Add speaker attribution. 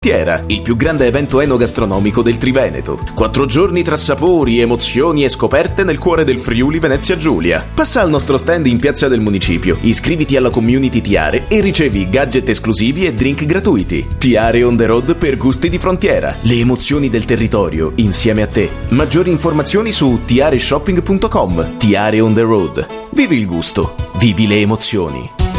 Speaker 1: Frontiera, il più grande evento enogastronomico del Triveneto. 4 giorni tra sapori, emozioni e scoperte nel cuore del Friuli Venezia Giulia. Passa al nostro stand in Piazza del Municipio, iscriviti alla community Tiare e ricevi gadget esclusivi e drink gratuiti. Tiare on the road per gusti di frontiera. Le emozioni del territorio insieme a te. Maggiori informazioni su tiareshopping.com. Tiare on the road. Vivi il gusto, vivi le emozioni.